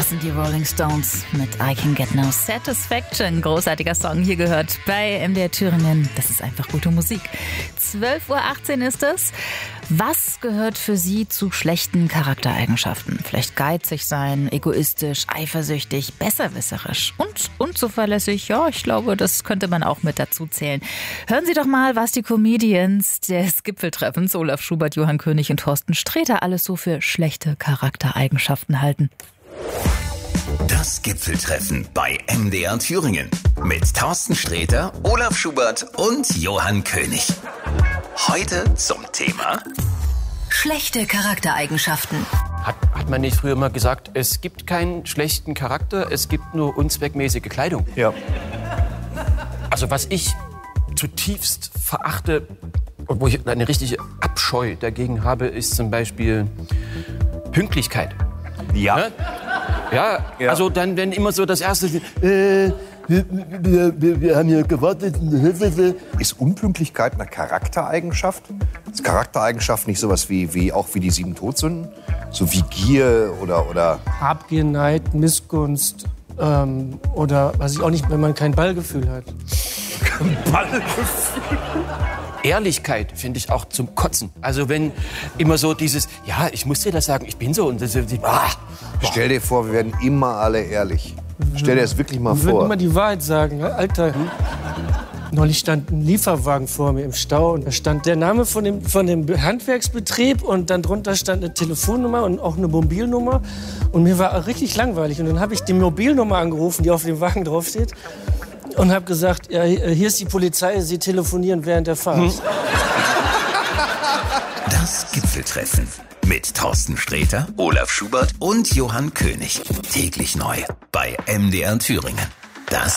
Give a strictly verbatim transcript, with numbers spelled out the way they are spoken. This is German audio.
Das sind die Rolling Stones mit I Can Get No Satisfaction. Großartiger Song hier gehört bei M D R Thüringen. Das ist einfach gute Musik. zwölf Uhr achtzehn ist es. Was gehört für Sie zu schlechten Charaktereigenschaften? Vielleicht geizig sein, egoistisch, eifersüchtig, besserwisserisch und unzuverlässig. Ja, ich glaube, das könnte man auch mit dazu zählen. Hören Sie doch mal, was die Comedians des Gipfeltreffens, Olaf Schubert, Johann König und Thorsten Sträter, alles so für schlechte Charaktereigenschaften halten. Das Gipfeltreffen bei M D R Thüringen mit Thorsten Sträter, Olaf Schubert und Johann König. Heute zum Thema schlechte Charaktereigenschaften. Hat, hat man nicht früher mal gesagt, es gibt keinen schlechten Charakter, es gibt nur unzweckmäßige Kleidung? Ja. Also was ich zutiefst verachte und wo ich eine richtige Abscheu dagegen habe, ist zum Beispiel Pünktlichkeit. Ja. Ne? Ja, Ja. also dann, wenn immer so das erste, äh, wir, wir, wir, wir haben hier gewartet. Ist Unpünktlichkeit eine Charaktereigenschaft? Ist Charaktereigenschaft nicht sowas wie, wie auch wie die sieben Todsünden? So wie Gier oder, oder Habgier, Neid, Missgunst ähm, oder weiß ich auch nicht, wenn man kein Ballgefühl hat. Ehrlichkeit finde ich auch zum Kotzen. Also wenn immer so dieses, ja, ich muss dir das sagen, ich bin so und das, ah, Stell dir vor, wir werden immer alle ehrlich. Stell dir das wirklich mal Wir würden vor. immer die Wahrheit sagen. Alter, neulich stand ein Lieferwagen vor mir im Stau und da stand der Name von dem, von dem Handwerksbetrieb und dann drunter stand eine Telefonnummer und auch eine Mobilnummer. Und mir war richtig langweilig. Und dann habe ich die Mobilnummer angerufen, die auf dem Wagen draufsteht. Und habe gesagt, ja, hier ist die Polizei, Sie telefonieren während der Fahrt. Hm. das Gipfeltreffen mit Thorsten Sträter, Olaf Schubert und Johann König. Täglich neu bei M D R Thüringen. Das